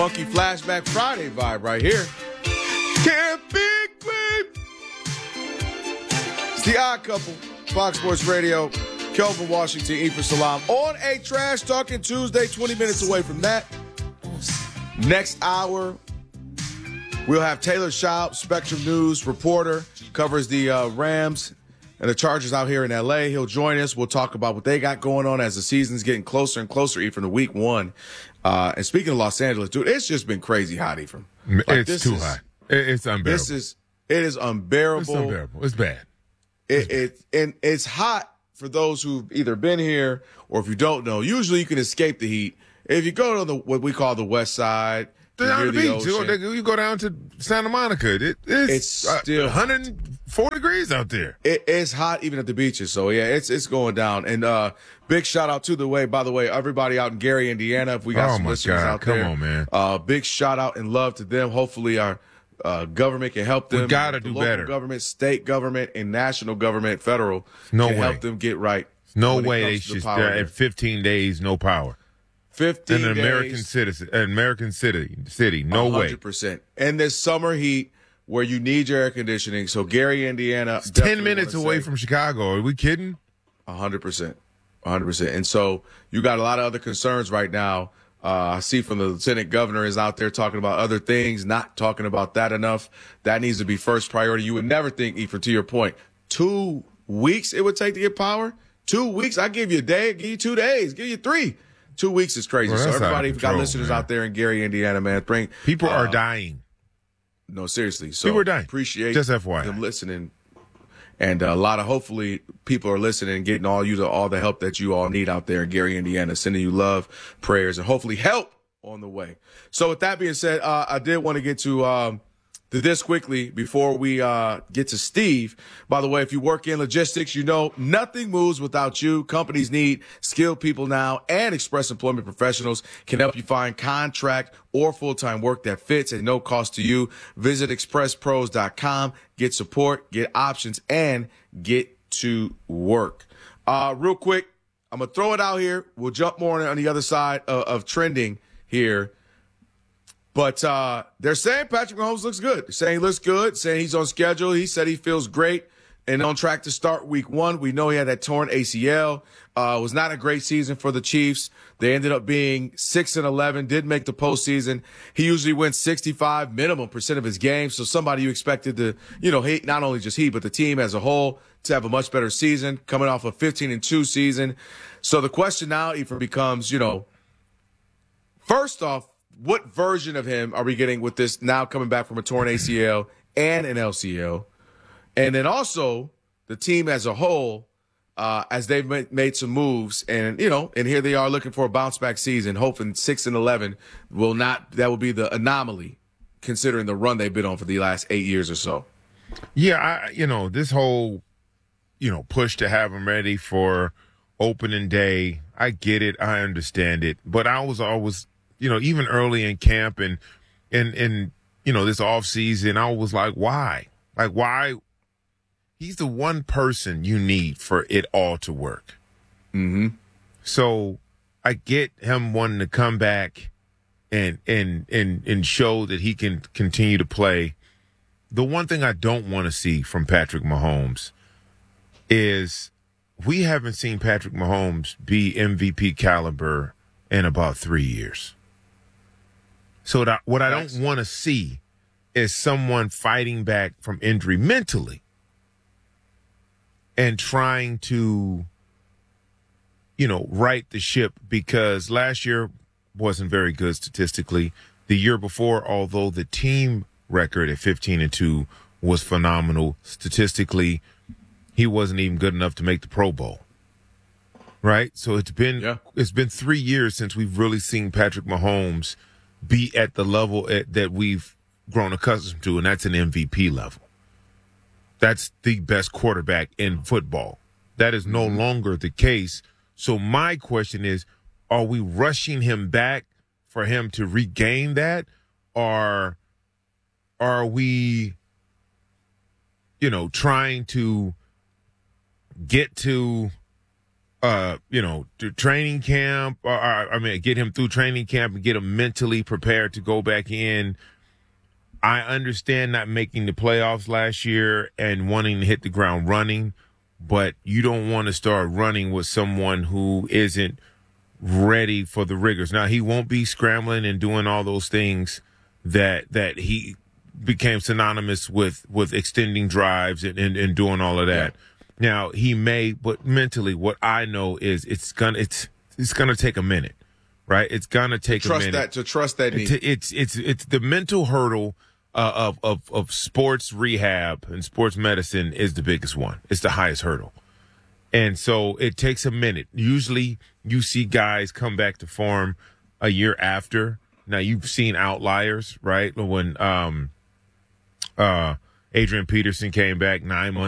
Funky Flashback Friday vibe right here. Can't be clean. It's the Odd Couple, Fox Sports Radio. Kelvin Washington, Ephraim Salam on a Trash Talking Tuesday, 20 minutes away from that. Next hour, we'll have Taylor Schaub, Spectrum News reporter, covers the Rams and the Chargers out here in L.A. He'll join us. We'll talk about what they got going on as the season's getting closer and closer, Ephraim, to week one. And speaking of Los Angeles, dude, it's just been crazy hot, Ephraim. Like, it's too hot. It's unbearable. It is unbearable. It's unbearable. It's bad. And it's hot for those who've either been here or if you don't know. Usually you can escape the heat. If you go to what we call the West Side, down the beach, you go down to Santa Monica. It's still 104 degrees out there. It's hot even at the beaches. So yeah, it's going down. And big shout out by the way, everybody out in Gary, Indiana. If we got some listeners out there, come on, man. Big shout out and love to them. Hopefully our government can help them. We gotta do better. Government, state government, and national government, federal, can help them get right. No way they should at 15 days, no power. 15 in an days. American city. No 100%. Way. 100%. And this summer heat where you need your air conditioning. So Gary, Indiana. It's 10 minutes away from Chicago. Are we kidding? 100%. 100%. And so you got a lot of other concerns right now. I see from the lieutenant governor is out there talking about other things, not talking about that enough. That needs to be first priority. You would never think, Ephraim, to your point, 2 weeks it would take to get power? 2 weeks? I give you a day, give you 2 days, give you 3. 2 weeks is crazy. Well, so everybody, if you got listeners out there in Gary, Indiana, man, people are dying. No, seriously. So people are dying. Appreciate just FYI them listening. And a lot of, hopefully, people are listening and getting all the help that you all need out there in Gary, Indiana, sending you love, prayers, and hopefully help on the way. So with that being said, I did want to get to this quickly before we get to Steve. By the way, if you work in logistics, you know nothing moves without you. Companies need skilled people now, and Express Employment Professionals can help you find contract or full-time work that fits at no cost to you. Visit expresspros.com, get support, get options, and get to work. Real quick, I'm going to throw it out here. We'll jump more on the other side of trending here. But they're saying Patrick Mahomes looks good. They're saying he looks good, saying he's on schedule. He said he feels great and on track to start week one. We know he had that torn ACL. It was not a great season for the Chiefs. They ended up being 6-11, did make the postseason. He usually wins 65 minimum % of his games. So somebody you expected to, not only just he, but the team as a whole to have a much better season, coming off a 15-2 season. So the question now, Ephraim, becomes, first off, what version of him are we getting with this now coming back from a torn ACL and an LCL? And then also the team as a whole, as they've made some moves and here they are looking for a bounce back season, hoping 6-11 that will be the anomaly considering the run they've been on for the last 8 years or so. Yeah. This whole, push to have him ready for opening day. I get it. I understand it. But I was always, even early in camp and this off season, I was like, why? Like, why? He's the one person you need for it all to work. Mm-hmm. So I get him wanting to come back and show that he can continue to play. The one thing I don't want to see from Patrick Mahomes is we haven't seen Patrick Mahomes be MVP caliber in about 3 years. So what I don't want to see is someone fighting back from injury mentally and trying to, right the ship, because last year wasn't very good statistically. The year before, although the team record at 15-2 was phenomenal statistically, he wasn't even good enough to make the Pro Bowl. Right? So it's been 3 years since we've really seen Patrick Mahomes be at the level that we've grown accustomed to, and that's an MVP level. That's the best quarterback in football. That is no longer the case. So my question is, are we rushing him back for him to regain that? Or are we, trying to get to to training camp, get him through training camp and get him mentally prepared to go back in. I understand not making the playoffs last year and wanting to hit the ground running, but you don't want to start running with someone who isn't ready for the rigors. Now, he won't be scrambling and doing all those things that he became synonymous with extending drives and doing all of that. Yeah. Now, he may, but mentally, what I know is it's gonna take a minute, right? It's gonna take a minute to trust that knee. It's the mental hurdle of sports rehab and sports medicine is the biggest one. It's the highest hurdle. And so it takes a minute. Usually you see guys come back to form a year after. Now you've seen outliers, right? When Adrian Peterson came back 9 months